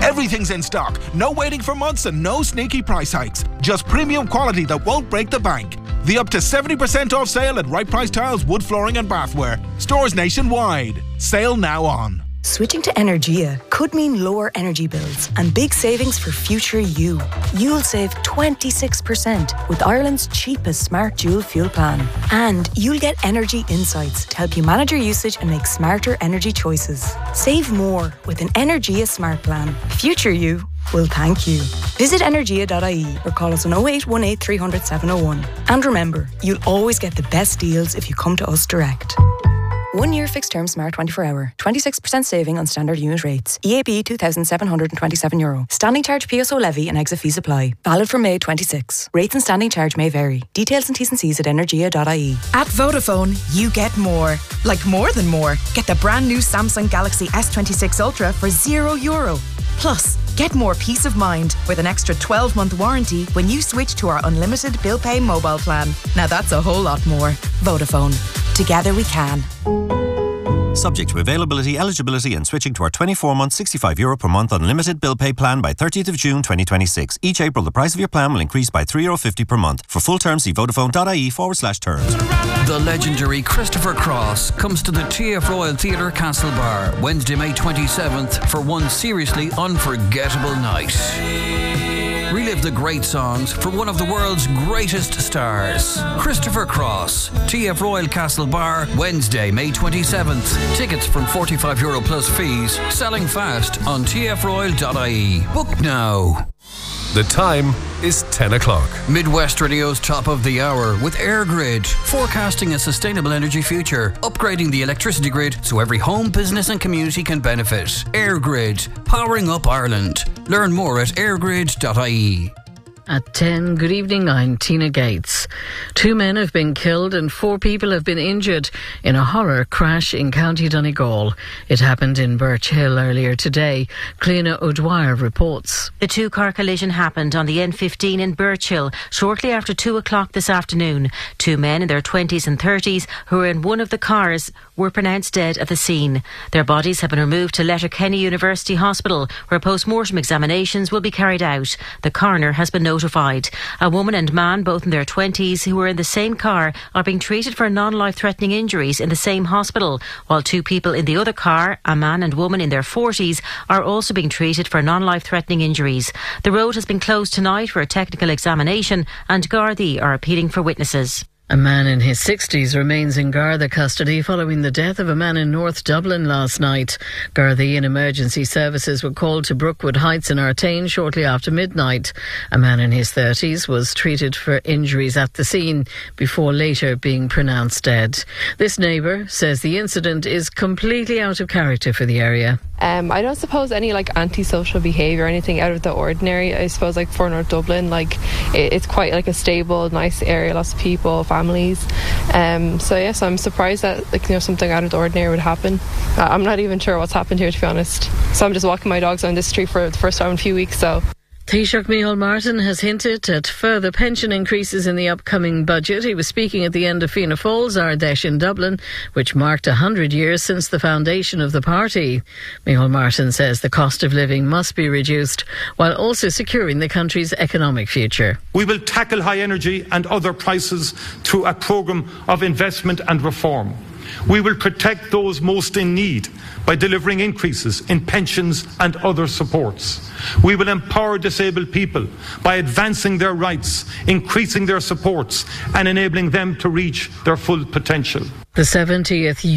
Everything's in stock. No waiting for months and no sneaky price hikes. Just premium quality that won't break the bank. The up to 70% off sale at Right Price Tiles, wood flooring and bathware. Stores nationwide. Sale now on. Switching to Energia could mean lower energy bills and big savings for future you. You'll save 26% with Ireland's cheapest smart dual fuel plan. And you'll get energy insights to help you manage your usage and make smarter energy choices. Save more with an Energia smart plan. Future you will thank you. Visit energia.ie or call us on 0818 300 701. And remember, you'll always get the best deals if you come to us direct. 1 year fixed term Smart 24 hour. 26% saving on standard unit rates. EAB €2,727. Standing charge PSO levy and exit fees apply. Valid from May 26. Rates and standing charge may vary. Details and T's and C's at energia.ie. At Vodafone, you get more. Like more than more. Get the brand new Samsung Galaxy S26 Ultra for €0. Plus, get more peace of mind with an extra 12-month warranty when you switch to our unlimited bill pay mobile plan. Now that's a whole lot more. Vodafone. Together we can. Subject to availability, eligibility and switching to our 24-month €65 per month unlimited bill pay plan by 30th of June 2026. Each April the price of your plan will increase by €3.50 per month. For full terms see vodafone.ie/terms. The legendary Christopher Cross comes to the TF Royal Theatre Castlebar Wednesday, May 27th for one seriously unforgettable night. Relive the great songs from one of the world's greatest stars. Christopher Cross, TF Royal Castlebar, Wednesday, May 27th. Tickets from €45 plus fees. Selling fast on tfroyal.ie. Book now. The time is 10 o'clock. Midwest Radio's top of the hour with AirGrid, forecasting a sustainable energy future, upgrading the electricity grid so every home, business and community can benefit. AirGrid, powering up Ireland. Learn more at airgrid.ie. At 10, good evening, I'm Tina Gates. 2 men have been killed and 4 people have been injured in a horror crash in County Donegal. It happened in Birch Hill earlier today. Cliona O'Dwyer reports. The 2-car collision happened on the N15 in Birch Hill shortly after 2 o'clock this afternoon. 2 men in their 20s and 30s who were in one of the cars were pronounced dead at the scene. Their bodies have been removed to Letterkenny University Hospital, where post-mortem examinations will be carried out. The coroner has been notified. A woman and man, both in their 20s, who were in the same car, are being treated for non-life-threatening injuries in the same hospital, while 2 people in the other car, a man and woman in their 40s, are also being treated for non-life-threatening injuries. The road has been closed tonight for a technical examination, and Gardaí are appealing for witnesses. A man in his 60s remains in Garda custody following the death of a man in North Dublin last night. Gardaí and emergency services were called to Brookwood Heights in Artane shortly after midnight. A man in his 30s was treated for injuries at the scene before later being pronounced dead. This neighbour says the incident is completely out of character for the area. I don't suppose any antisocial behaviour or anything out of the ordinary. I suppose for North Dublin, it's quite a stable, nice area, lots of people, families. So I'm surprised that something out of the ordinary would happen. I'm not even sure what's happened here, to be honest. So I'm just walking my dogs on this street for the first time in a few weeks. So. Taoiseach Micheál Martin has hinted at further pension increases in the upcoming budget. He was speaking at the end of Fianna Fáil's Ardèche in Dublin, which marked 100 years since the foundation of the party. Micheál Martin says the cost of living must be reduced while also securing the country's economic future. We will tackle high energy and other prices through a programme of investment and reform. We will protect those most in need by delivering increases in pensions and other supports. We will empower disabled people by advancing their rights, increasing their supports and enabling them to reach their full potential. The 70th